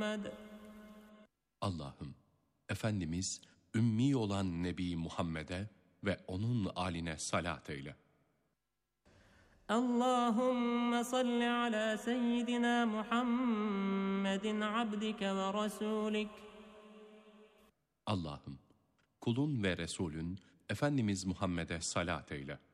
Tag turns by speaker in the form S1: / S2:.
S1: Allah'ım, Efendimiz ümmi olan Nebi Muhammed'e ve onun âline salat eyle.
S2: Allahümme salli ala seyyidina Muhammedin abdike ve rasulik.
S1: Allah'ım, kulun ve Resulün Efendimiz Muhammed'e salat eyle.